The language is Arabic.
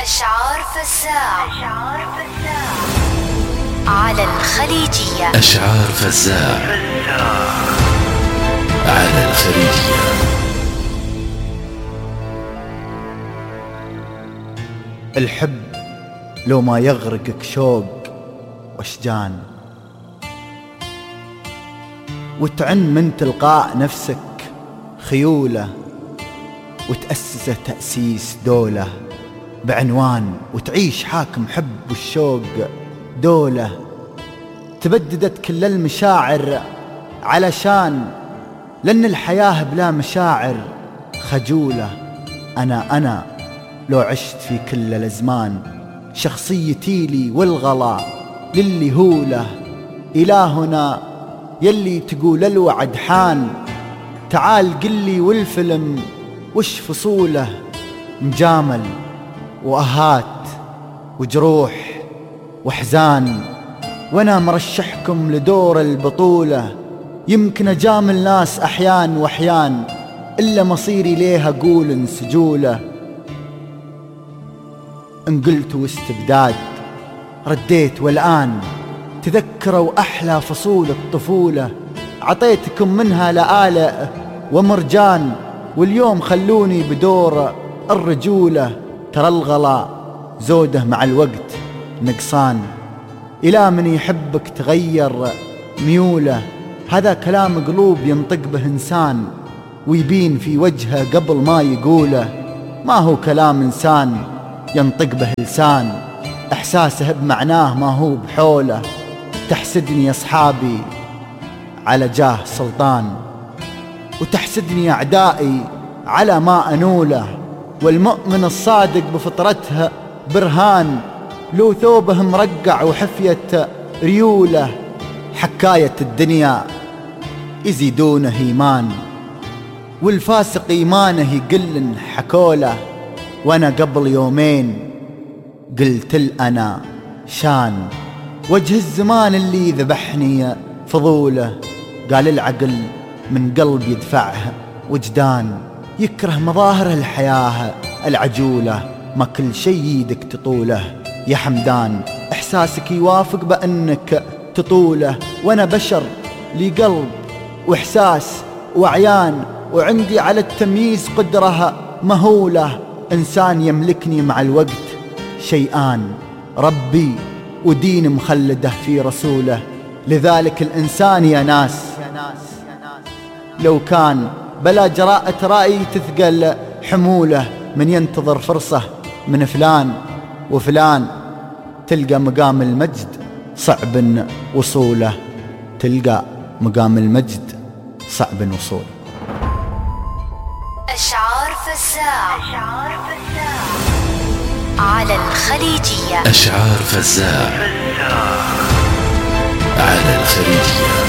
أشعار فزاع على الخليجية. أشعار فزاع على الخليجية. الحب لو ما يغرقك شوق واشجان، وتعن من تلقاء نفسك خيولة، وتأسس تأسيس دولة بعنوان، وتعيش حاكم حب والشوق دولة. تبددت كل المشاعر علشان، لأن الحياة بلا مشاعر خجولة. أنا لو عشت في كل الأزمان، شخصيتي لي والغلا للي هوله. إلهنا يلي تقول الوعد حان، تعال قلي والفيلم وش فصوله. مجامل وأهات وجروح وحزان، وانا مرشحكم لدور البطولة. يمكن اجامل ناس احيان واحيان، الا مصيري ليها اقول انسجوله. ان قلت واستبداد رديت، والآن تذكروا أحلى فصول الطفولة. عطيتكم منها لآلئ ومرجان، واليوم خلوني بدور الرجولة. ترى الغلا زوده مع الوقت نقصان، إلى من يحبك تغير ميوله. هذا كلام قلوب ينطق به إنسان، ويبين في وجهه قبل ما يقوله. ما هو كلام إنسان ينطق به لسان، إحساسه بمعناه ما هو بحوله. تحسدني يا أصحابي على جاه سلطان، وتحسدني أعدائي على ما أنوله. والمؤمن الصادق بفطرته برهان، لو ثوبه مرقع وحفية ريوله. حكاية الدنيا يزيدونه إيمان، والفاسق إيمانه يقل حكوله. وأنا قبل يومين قلت الأنا شان، وجه الزمان اللي ذبحني فضوله. قال العقل من قلب يدفعه وجدان، يكره مظاهر الحياة العجولة. ما كل شي يدك تطوله يا حمدان، إحساسك يوافق بأنك تطوله. وأنا بشر لي قلب وإحساس وعيان، وعندي على التمييز قدرة مهولة. إنسان يملكني مع الوقت شيئان، ربي ودين مخلده في رسوله. لذلك الإنسان يا ناس لو كان بلا جراءة رأي تثقل حموله. من ينتظر فرصة من فلان وفلان، تلقى مقام المجد صعب وصوله. تلقى مقام المجد صعب وصوله. أشعار فزاع على الخليجية. أشعار فزاع على الخليجية.